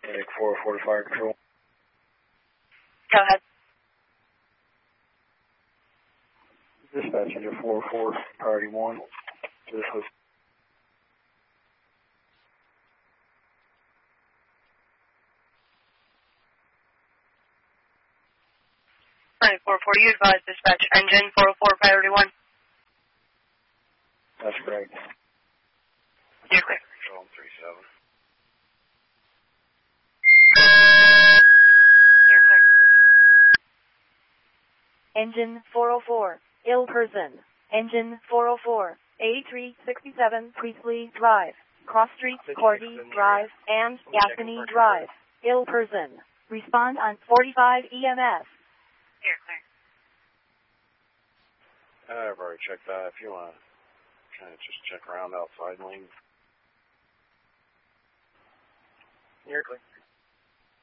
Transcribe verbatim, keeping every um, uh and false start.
Medic four oh four to fire control. Go ahead. Dispatch into four oh four, priority one. To this host. Alright, four oh four, you advise dispatch engine four oh four, priority one. That's correct. You're clear. Control three seven. You're clear. Engine four oh four, ill person. Engine four oh four, eighty-three sixty-seven Priestley Drive, Cross Street, Cordy Drive, and Gascony Drive. Ill person. Respond on forty-five E M S. You're clear. I've already checked that. If you want to kind of just check around outside lane. You're clear.